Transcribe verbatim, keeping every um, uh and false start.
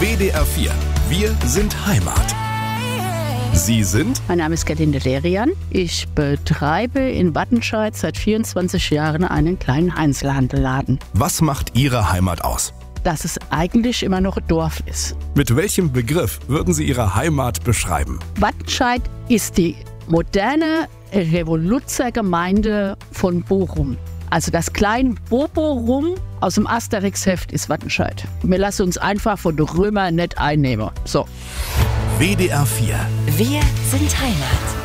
W D R vier. Wir sind Heimat. Sie sind? Mein Name ist Gerlinde Lerian. Ich betreibe in Wattenscheid seit vierundzwanzig Jahren einen kleinen Einzelhandelladen. Was macht Ihre Heimat aus? Dass es eigentlich immer noch ein Dorf ist. Mit welchem Begriff würden Sie Ihre Heimat beschreiben? Wattenscheid ist die moderne Revoluzergemeinde von Bochum. Also das kleine Boborum aus dem Asterix-Heft ist Wattenscheid. Wir lassen uns einfach von den Römern nicht einnehmen. So. W D R vier. Wir sind Heimat.